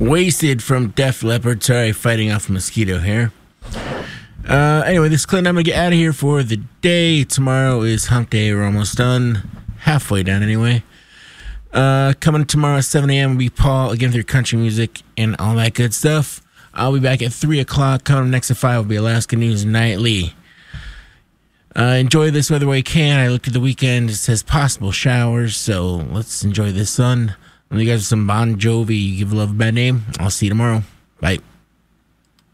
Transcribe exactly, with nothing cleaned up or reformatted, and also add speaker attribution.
Speaker 1: Wasted from Def Leppard. Sorry, fighting off a mosquito here. Uh, anyway, this is Clint. I'm going to get out of here for the day. Tomorrow is hump day. We're almost done. Halfway done, anyway. Uh, coming tomorrow at seven a.m. will be Paul, again, with your country music and all that good stuff. I'll be back at three o'clock. Coming next at five will be Alaska News Nightly. Uh, enjoy this weather while you can. I looked at the weekend. It says possible showers, so let's enjoy the sun. When you guys have some Bon Jovi, You Give Love a Bad Name. I'll see you tomorrow. Bye.